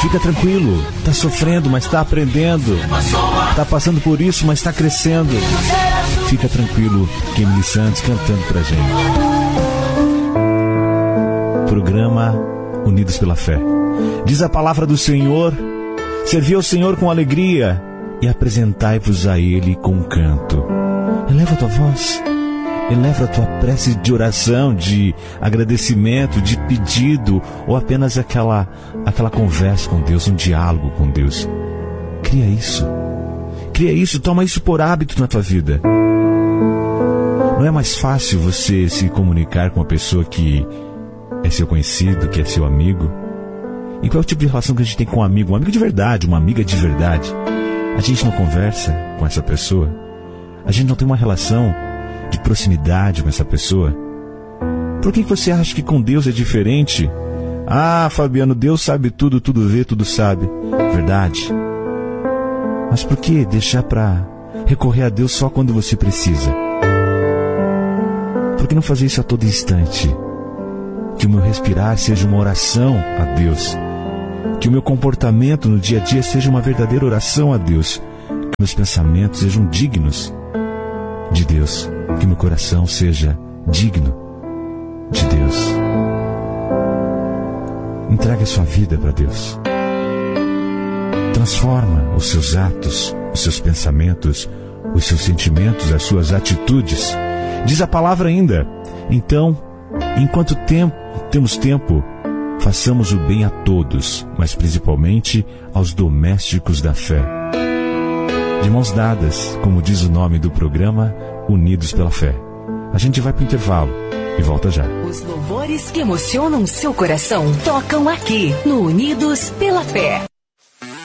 Fica tranquilo, está sofrendo, mas está aprendendo. Está passando por isso, mas está crescendo. Fica tranquilo, Emily Santos cantando pra gente. Programa Unidos pela Fé. Diz a palavra do Senhor: servi ao Senhor com alegria e apresentai-vos a Ele com canto. Eleva a tua voz, eleva a tua prece de oração, de agradecimento, de pedido, ou apenas aquela conversa com Deus, um diálogo com Deus. Cria isso, toma isso por hábito na tua vida. Não é mais fácil você se comunicar com uma pessoa que é seu conhecido, que é seu amigo? E qual é o tipo de relação que a gente tem com um amigo? Um amigo de verdade, uma amiga de verdade. A gente não conversa com essa pessoa? A gente não tem uma relação de proximidade com essa pessoa? Por que você acha que com Deus é diferente? Ah, Fabiano, Deus sabe tudo, tudo vê, tudo sabe. Verdade. Mas por que deixar para recorrer a Deus só quando você precisa? Por que não fazer isso a todo instante? Que o meu respirar seja uma oração a Deus. Que o meu comportamento no dia a dia seja uma verdadeira oração a Deus. Que meus pensamentos sejam dignos de Deus. Que meu coração seja digno de Deus. Entregue a sua vida para Deus. Transforma os seus atos, os seus pensamentos, os seus sentimentos, as suas atitudes. Diz a palavra ainda: então, enquanto temos tempo, façamos o bem a todos, mas principalmente aos domésticos da fé. De mãos dadas, como diz o nome do programa, Unidos pela Fé. A gente vai para o intervalo e volta já. Os louvores que emocionam seu coração tocam aqui no Unidos pela Fé.